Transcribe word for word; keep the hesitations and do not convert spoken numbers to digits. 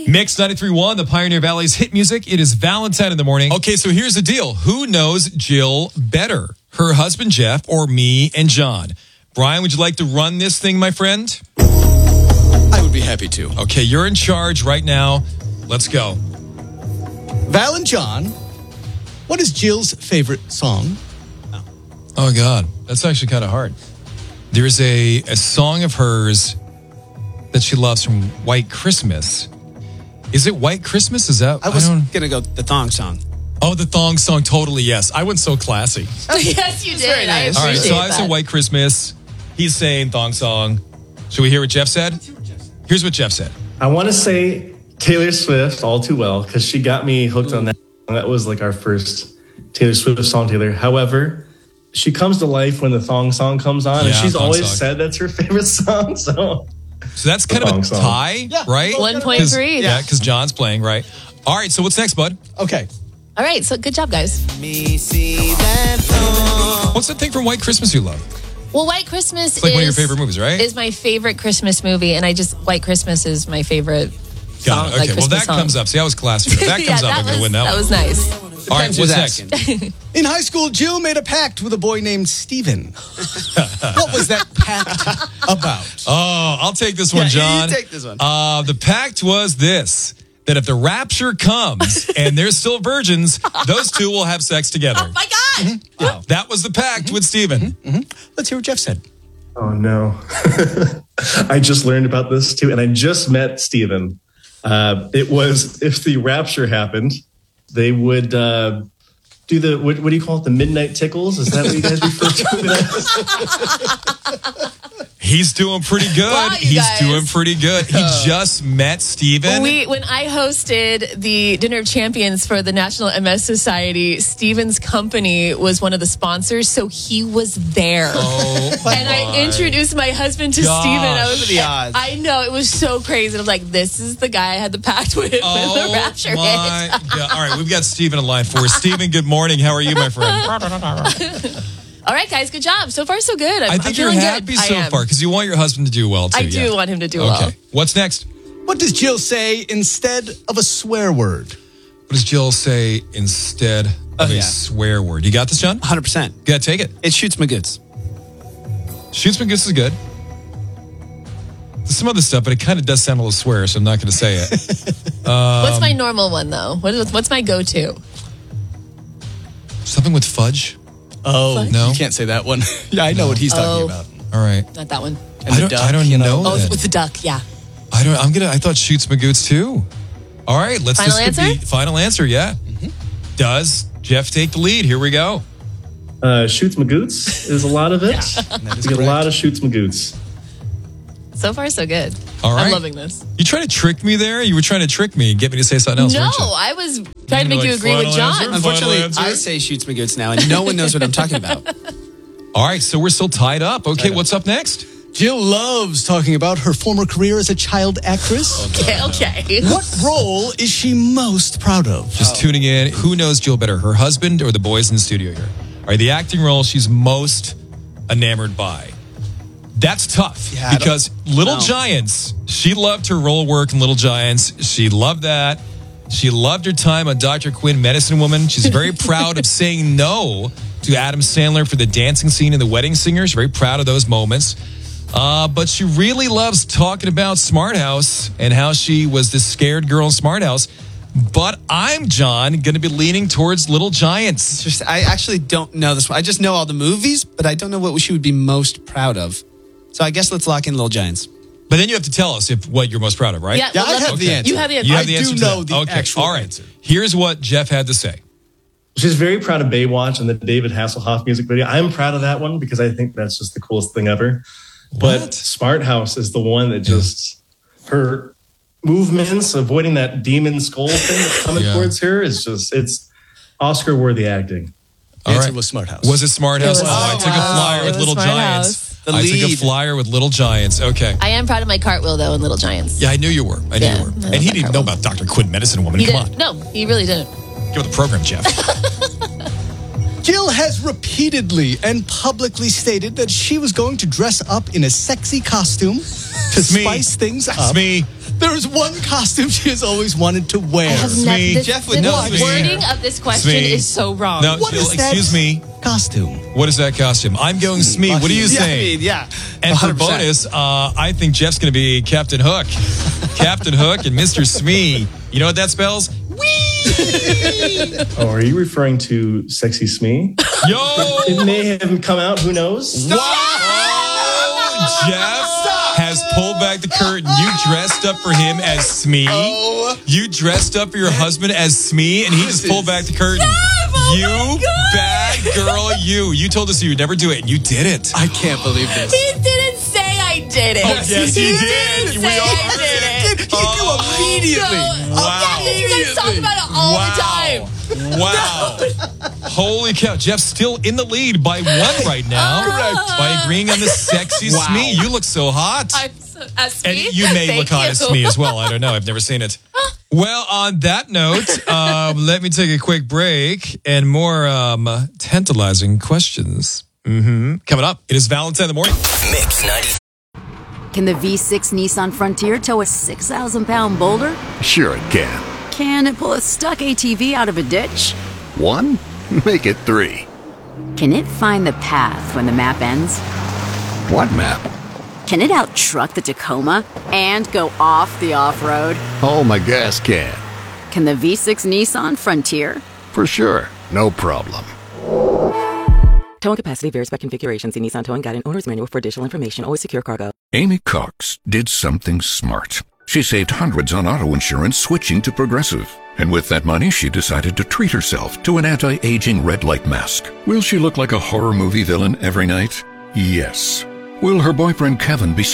Mix ninety-three point one, the Pioneer Valley's hit music. It is Valentine in the morning. Okay, so here's the deal. Who knows Jill better? Her husband, Jeff, or me and John? Brian, would you like to run this thing, my friend? I would be happy to. Okay, you're in charge right now. Let's go. Val and John, what is Jill's favorite song? Oh, God. That's actually kind of hard. There's a, a song of hers that she loves from White Christmas. Is it White Christmas? Is that? I was I going to go the thong song. Oh, the thong song. Totally, yes. I went so classy. Yes, you did. very nice. I All right, appreciate so I that. said White Christmas. He's saying thong song. Should we hear what Jeff said? Here's what Jeff said. I want to say Taylor Swift, All Too Well, because she got me hooked on that. That was like our first Taylor Swift song, Taylor. However, she comes to life when the thong song comes on, and Yeah, she's thong always song. said that's her favorite song. So, So that's kind The of a thong song. tie, Yeah. right? one point three. Yeah, because John's playing, right? All right, so what's next, bud? Okay. All right, so good job, guys. What's that thing from White Christmas you love? Well, White Christmas It's like is one of your favorite movies, right? Is my favorite Christmas movie, and I just White Christmas is my favorite Got song. it. Okay, like well, Christmas that song. comes up. See, I was classy. If that Yeah, comes up, that I'm going to was- win that, That one. was nice. All right, Depends what's who's next? asking. In high school, Jill made a pact with a boy named Steven. What was that pact about? Oh, I'll take this one, Yeah, John. you take this one. Uh, the pact was this, that if the rapture comes and they're still virgins, those two will have sex together. Oh my God! Wow. That was the pact with Steven. Let's hear what Jeff said. oh no. I just learned about this too, and I just met Steven. Uh, it was if the rapture happened, they would uh, do the, what, what do you call it? The midnight tickles? Is that what you guys refer to it as? He's doing pretty good. Wow, you He's guys. doing pretty good. He just met Steven. We, when I hosted the Dinner of Champions for the National M S Society, Steven's company was one of the sponsors, so he was there. Oh, And I my introduced my husband to gosh. Steven. I was What are the odds? I know, it was so crazy. I was like, this is the guy I had the pact with when Oh, the rapture my hit. God. All right, we've got Steven in line for us. Steven, good morning. How are you, my friend? All right, guys, good job. So far, so good. I'm, I think I'm you're feeling happy good. so I am. far because you want your husband to do well, too. I do yeah. want him to do well. Okay. What's next? What does Jill say instead of a swear word? What does Jill say instead of Oh, a yeah. swear word? You got this, John? one hundred percent. Yeah, take it. It shoots my goods. Shoots my goose is good. There's some other stuff, but it kind of does sound a little swear, so I'm not going to say it. What's my normal one, though? What is, what's my go-to? Something with fudge? Oh, No? you can't say that one. Yeah, I know what he's talking Oh. about. All right. Not that one. And I the don't, duck, I don't you know. know. Oh, that. with the duck, yeah. I don't. I'm gonna. I thought shoots magoots too. All right, let's Final this could answer? be final answer. Yeah. Does Jeff take the lead? Here we go. Uh, shoots magoots is a lot of it. That is You get a correct. lot of shoots magoots. So far, so good. All right. I'm loving this. You trying to trick me there? You were trying to trick me and get me to say something else, No, weren't you? I was trying to make like, you agree with final John. answer? Unfortunately, answer? I say shoots my goods now, and no one knows what I'm talking about. All right, so we're still tied up. Okay, what's up next? Jill loves talking about her former career as a child actress. Okay, okay. What role is she most proud of? Just tuning in. Who knows Jill better, her husband or the boys in the studio here? All right, the acting role she's most enamored by. That's tough Yeah, I don't- because Little No. Giants, she loved her role work in Little Giants. She loved that. She loved her time on Doctor Quinn, Medicine Woman. She's very proud of saying no to Adam Sandler for the dancing scene in The Wedding Singer. She's very proud of those moments. Uh, but she really loves talking about Smart House and how she was this scared girl in Smart House. But I'm, John, going to be leaning towards Little Giants. Just, I actually don't know this one. I just know all the movies, but I don't know what she would be most proud of. So I guess let's lock in Little Giants. But then you have to tell us if what you're most proud of, right? Yeah, Yeah, well, I let's- have the answer. You have the answer. You I have the do answer to know that. the okay. actual All right. answer. Here's what Jeff had to say. She's very proud of Baywatch and the David Hasselhoff music video. I'm proud of that one because I think that's just the coolest thing ever. But What? Smart House is the one that just, her movements, avoiding that demon skull thing that's coming Yeah. towards her is just, it's Oscar worthy acting. The All answer right. was Smart House. Was it Smart House? It was oh, I Smart took a House. flyer It with was Little Smart Giants. House. The I took a lead. flyer with Little Giants. Okay. I am proud of my cartwheel, though, in Little Giants. Yeah, I knew you were. I knew Yeah, you were. I And love he that didn't even know Carol. about Doctor Quinn, Medicine Woman. He Come didn't. on. No, he really didn't. Give it the program, Jeff. Jill has repeatedly and publicly stated that she was going to dress up in a sexy costume to me. spice things It's up. me. There is one costume she has always wanted to wear. I have Smee. ne- this, Jeff would the know this. wording of this question Smee. is so wrong. No, What Jill, is that excuse me. costume? What is that costume? I'm going Smee. What are you Yeah, I saying? mean, yeah. And for one hundred percent. bonus, uh, I think Jeff's going to be Captain Hook. Captain Hook and Mister Smee. You know what that spells? Oh, are you referring to Sexy Smee? Yo! It may have come out. Who knows? Wow! Jeff has pulled back the curtain. You dressed up for him as Smee. Oh. You dressed up for your husband as Smee, and he just pulled back the curtain. Oh you my God. bad girl, you. You told us you would never do it, and you did it. I can't believe this. He didn't say I did it. Oh, yes, he did. didn't We say all I did it. He knew immediately. So, Wow. yeah, because you guys talk about it all the time. Wow. Holy cow. Jeff's still in the lead by one right now. Correct. By agreeing on the sexy Wow. Smee. You look so hot. I'm so, as And me? you may Thank look hot you. as Smee as well. I don't know. I've never seen it. Well, on that note, um, let me take a quick break and more um, tantalizing questions. Mm-hmm. Coming up, it is Valentine in the morning. Mix ninety. Can the V six Nissan Frontier tow a six thousand pound boulder? Sure it can. Can it pull a stuck A T V out of a ditch? One? Make it three. Can it find the path when the map ends? What map? Can it out-truck the Tacoma and go off the off-road? Oh, my gas can. Can the V six Nissan Frontier? For sure. No problem. Towing capacity varies by configuration. See Nissan Towing Guide and Owner's Manual for additional information. Always secure cargo. Amy Cox did something smart. She saved hundreds on auto insurance switching to Progressive. And with that money, she decided to treat herself to an anti-aging red light mask. Will she look like a horror movie villain every night? Yes. Will her boyfriend Kevin be